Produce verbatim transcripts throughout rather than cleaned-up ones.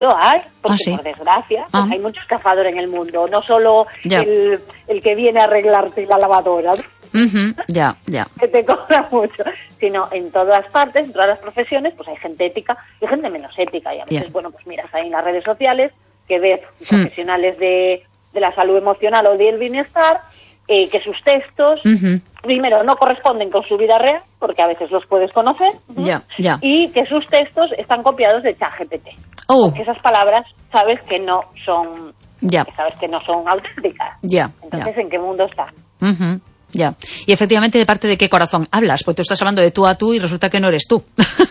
Lo hay, porque ah, ¿sí? por desgracia pues ah. hay mucho estafador en el mundo, no solo ya. el, el que viene a arreglarte la lavadora, ¿no? Uh-huh. Ya, ya. Que te cobra mucho, sino en todas partes, en todas las profesiones, pues hay gente ética y gente menos ética. Y a veces, yeah. bueno, pues miras ahí en las redes sociales que ves hmm. profesionales de, de la salud emocional o del bienestar, eh, que sus textos, uh-huh. primero, no corresponden con su vida real, porque a veces los puedes conocer, ¿no? yeah, yeah. y que sus textos están copiados de ChatGPT. Oh. Porque esas palabras sabes que no son, yeah. que sabes que no son auténticas. Yeah, Entonces, yeah. ¿en qué mundo estás? Uh-huh. Ya. Y efectivamente, ¿de parte de qué corazón hablas? Pues tú estás hablando de tú a tú y resulta que no eres tú.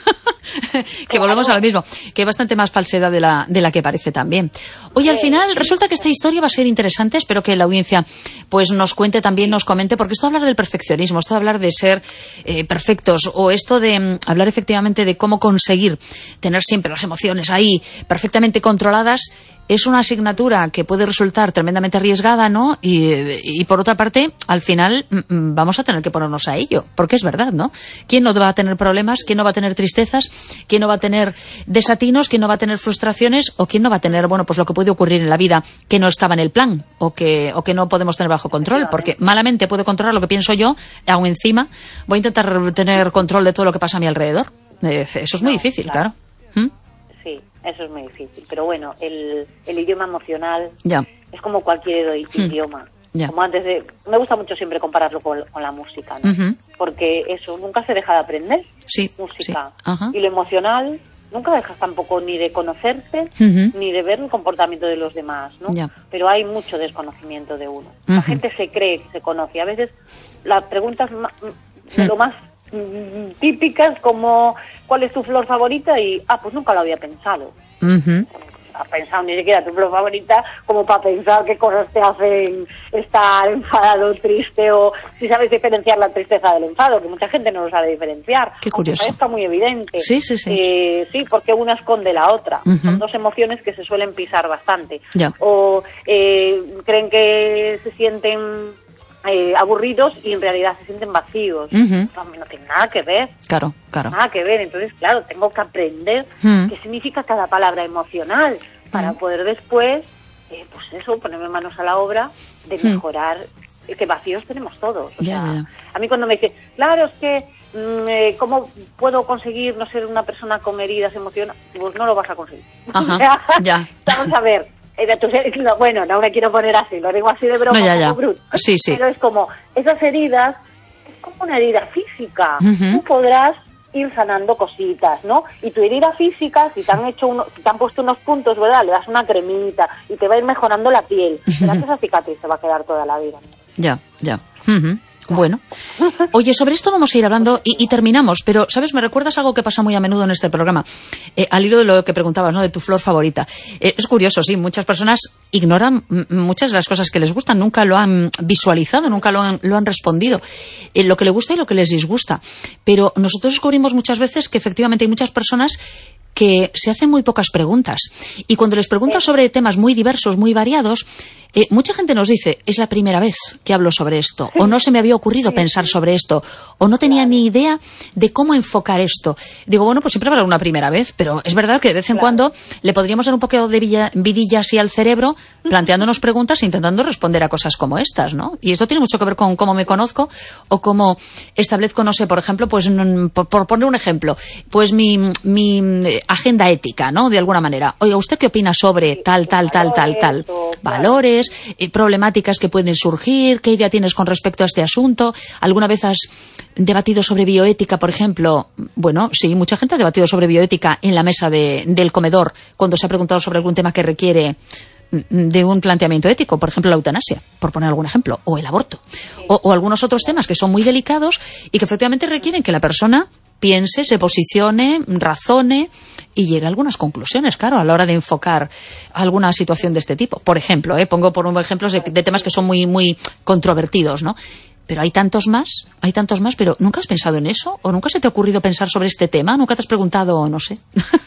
que claro. Volvemos a lo mismo, que hay bastante más falsedad de la, de la que parece también. Oye, sí, al final, sí, resulta que esta historia va a ser interesante. Espero que la audiencia pues nos cuente también, nos comente, porque esto de hablar del perfeccionismo, esto de hablar de ser eh, perfectos, o esto de mm, hablar efectivamente de cómo conseguir tener siempre las emociones ahí perfectamente controladas, es una asignatura que puede resultar tremendamente arriesgada, ¿no? Y, y por otra parte, al final mm, vamos a tener que ponernos a ello, porque es verdad, ¿no? ¿Quién no va a tener problemas? ¿Quién no va a tener tristezas? ¿Quién no va a tener desatinos? ¿Quién no va a tener frustraciones? ¿O quién no va a tener, bueno, pues lo que puede ocurrir en la vida que no estaba en el plan o que, o que no podemos tener bajo control? Porque malamente puedo controlar lo que pienso yo, aún encima voy a intentar tener control de todo lo que pasa a mi alrededor. Eh, eso es muy no, difícil, claro. claro. ¿Mm? Sí, eso es muy difícil. Pero bueno, el, el idioma emocional ya. es como cualquier idioma. Ya. Como antes de, me gusta mucho siempre compararlo con, con la música, ¿no? Uh-huh. Porque eso nunca se deja de aprender. Sí, música. Sí. Uh-huh. Y lo emocional nunca dejas tampoco ni de conocerse, uh-huh. ni de ver el comportamiento de los demás, ¿no? Ya. Pero hay mucho desconocimiento de uno. Uh-huh. La gente se cree que se conoce. A veces las preguntas ma- de lo más mm, típicas, como ¿cuál es tu flor favorita? Y, ah, pues nunca lo había pensado. Uh-huh. Has pensado ni siquiera tu flor favorita como para pensar qué cosas te hacen estar enfadado, triste, o si sabes diferenciar la tristeza del enfado, que mucha gente no lo sabe diferenciar. Qué curioso. Está muy evidente. Sí, sí, sí. Eh, sí, porque una esconde la otra. Uh-huh. Son dos emociones que se suelen pisar bastante. Ya. O eh, creen que se sienten eh, aburridos y en realidad se sienten vacíos. Uh-huh. No, no tiene nada que ver. Claro, claro. Nada que ver. Entonces, claro, tengo que aprender uh-huh. qué significa cada palabra emocional para uh-huh. poder después, eh, pues eso, ponerme manos a la obra de mejorar, uh-huh. que vacíos tenemos todos. O yeah, sea, yeah. a mí cuando me dicen, claro, es que eh, ¿cómo puedo conseguir no ser una persona con heridas emocionales? Pues no lo vas a conseguir. Uh-huh. O sea, ya. Vamos a ver. No, bueno, no me quiero poner así, lo digo así de broma, no, ya, ya. como bruto. Sí, sí. Pero es como, esas heridas, es como una herida física. Uh-huh. Tú podrás ir sanando cositas, ¿no? Y tu herida física, si te han hecho uno, si te han puesto unos puntos, ¿verdad? Le das una cremita y te va a ir mejorando la piel. Uh-huh. Pero esa cicatriz te va a quedar toda la vida, ¿no? Ya, ya. Uh-huh. Bueno, oye, sobre esto vamos a ir hablando y, y terminamos, pero, ¿sabes? Me recuerdas algo que pasa muy a menudo en este programa, eh, al hilo de lo que preguntabas, ¿no? De tu flor favorita. Eh, es curioso, sí, muchas personas ignoran m- muchas de las cosas que les gustan, nunca lo han visualizado, nunca lo han, lo han respondido, eh, lo que les gusta y lo que les disgusta. Pero nosotros descubrimos muchas veces que efectivamente hay muchas personas que se hacen muy pocas preguntas. Y cuando les preguntas sobre temas muy diversos, muy variados, eh, mucha gente nos dice, es la primera vez que hablo sobre esto, o no se me había ocurrido pensar sobre esto, o no tenía ni idea de cómo enfocar esto. Digo, bueno, pues siempre habrá una primera vez, pero es verdad que de vez en cuando le podríamos dar un poco de villa, vidilla así al cerebro, planteándonos preguntas e intentando responder a cosas como estas, ¿no? Y esto tiene mucho que ver con cómo me conozco, o cómo establezco, no sé, por ejemplo, pues por, por poner un ejemplo, pues mi, mi agenda ética, ¿no? De alguna manera. Oiga, ¿usted qué opina sobre tal, tal, tal, tal, tal? Valores, eh, problemáticas que pueden surgir, ¿qué idea tienes con respecto a este asunto? ¿Alguna vez has debatido sobre bioética, por ejemplo? Bueno, sí, mucha gente ha debatido sobre bioética en la mesa de, del comedor cuando se ha preguntado sobre algún tema que requiere de un planteamiento ético, por ejemplo la eutanasia, por poner algún ejemplo, o el aborto, o, o algunos otros temas que son muy delicados y que efectivamente requieren que la persona piense, se posicione, razone y llegue a algunas conclusiones, claro, a la hora de enfocar alguna situación de este tipo. Por ejemplo, ¿eh? pongo por un ejemplo de, de temas que son muy, muy controvertidos, ¿no? Pero hay tantos más, hay tantos más, pero ¿nunca has pensado en eso? ¿O nunca se te ha ocurrido pensar sobre este tema? ¿Nunca te has preguntado, no sé,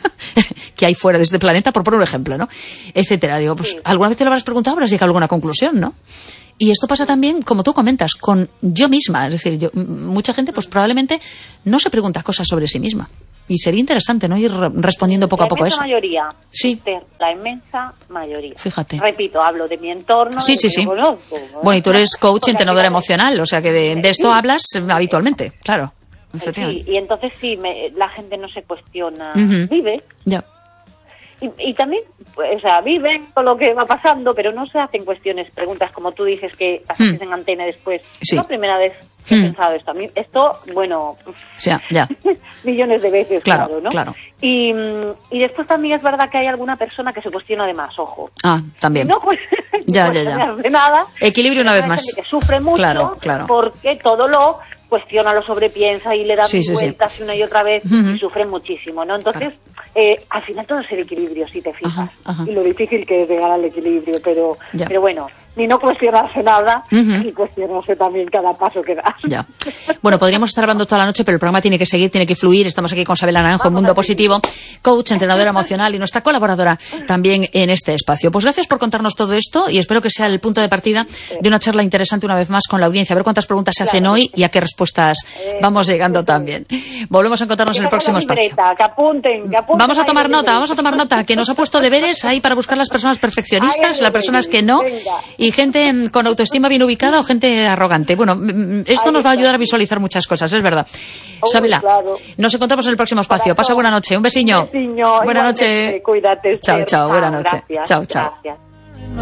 qué hay fuera de este planeta, por poner un ejemplo, ¿no? Etcétera. Digo, pues alguna vez te lo habrás preguntado, habrás llegado a alguna conclusión, ¿no? Y esto pasa también, como tú comentas, con yo misma. Es decir, yo, mucha gente pues probablemente no se pregunta cosas sobre sí misma. Y sería interesante, ¿no? Ir respondiendo poco la a poco a eso. La inmensa mayoría. Sí. La inmensa mayoría. Fíjate. Repito, hablo de mi entorno. Sí, de sí, que sí. yo conozco, ¿no? Bueno, y tú eres coach entrenadora final... emocional, o sea que de, de esto sí. hablas habitualmente, claro. Sí, y entonces sí, me, la gente no se cuestiona. Uh-huh. Vive. Ya. Y, y también, pues, o sea, viven con lo que va pasando, pero no se hacen cuestiones, preguntas como tú dices que pasaste mm. en antena después. Sí. Es la primera vez que mm. he pensado esto. A mí, esto, bueno, ya, ya. millones de veces, claro, claro, ¿no? Claro. Y, y después también es verdad que hay alguna persona que se cuestiona de más, ojo. Ah, también. No, pues, ya, ya, ya. De nada. Equilibrio una vez más. Que sufre mucho claro, claro. porque todo lo cuestiona, lo sobrepiensa y le da sí, sí, vueltas sí. una y otra vez uh-huh. y sufren muchísimo, ¿no? Entonces, claro. eh, al final todo es el equilibrio, si te fijas. Ajá, ajá. Y lo difícil que es llegar al equilibrio, pero, ya. pero bueno, ni no cuestionarse nada, uh-huh. ni cuestionarse también cada paso que das. Ya. Bueno, podríamos estar hablando toda la noche, pero el programa tiene que seguir, tiene que fluir. Estamos aquí con Sabela Naranjo, en Mundo Positivo, coach, entrenadora emocional y nuestra colaboradora también en este espacio. Pues gracias por contarnos todo esto y espero que sea el punto de partida de una charla interesante una vez más con la audiencia. A ver cuántas preguntas se hacen claro. hoy y a qué respuestas eh, vamos llegando sí, también. Volvemos a encontrarnos en el próximo espacio. Que apunten, que apunten vamos a tomar nota, vamos a tomar nota, que nos ha puesto deberes ahí para buscar las personas perfeccionistas, las personas que no, y gente con autoestima bien ubicada o gente arrogante. Bueno, esto nos va a ayudar a visualizar muchas cosas, es verdad. Oh, Sabela, claro. Nos encontramos en el próximo espacio. Pasa buena noche, un besiño. Un besiño. Buena noche. Cuídate. Chao, chao, buena noche. Gracias, chao, chao. Gracias.